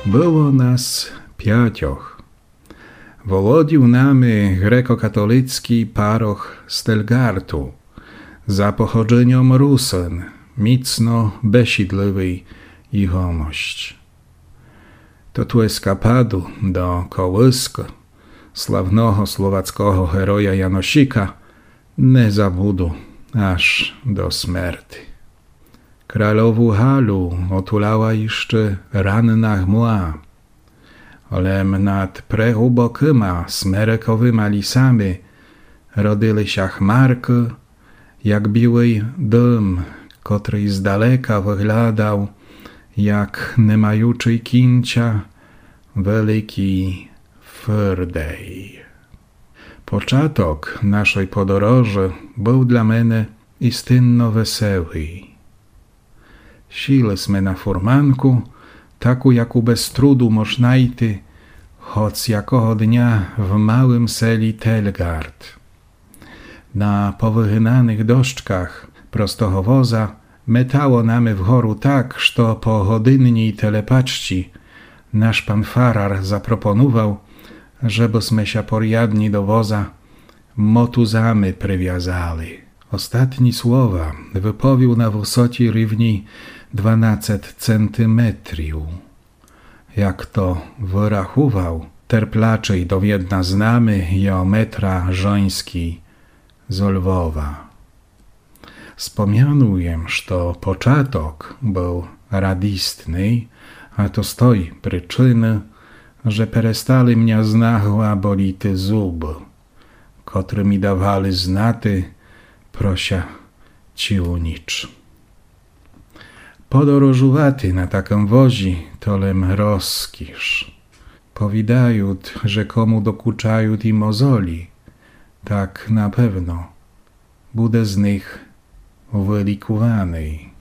Było nas 5. Wołodził namy grekokatolicki paroch Stelgartu, za pochodzeniom Rusen, micno besidliwy i homość. To tu eskapadu do kołyska sławnego słowackiego heroja Janosika nie zabudu aż do śmierci. Kralowu halu otulała jeszcze ranna chmura, olem nad prehubokyma smerekowyma lisami rodyli się chmarki, jak biły dym, który z daleka wyglądał jak niemajuczy kincia wielki Fyrdej. Początek naszej podróży był dla mnie istynno wesoły. Szliśmy na furmanku, taku jaku bez trudu można iść, choć jakoho dnia w małym seli Telgard. Na powychinanych doszczkach prostoho woza metało namy w góru tak, że po godynni telepaczci nasz pan farar zaproponował, żebyśmy się porjadni do woza motuzami przywiązali. Ostatnie słowa wypowiedział na wysokiej równi 12 centymetrów. Jak to wyrachował, terplaczej dowiedna znamy geometra żoński z Lwowa. Wspomnianuję, że początek był radistny, a to z tej przyczyny, że przestali mnie znachła bolity zuby, które mi dawali znaty, prosia ci unicz. Podróżowaty na takim wozi tolem rozkisz. Powidają, że komu dokuczają i mozoli, tak na pewno, bude z nich wylikowany.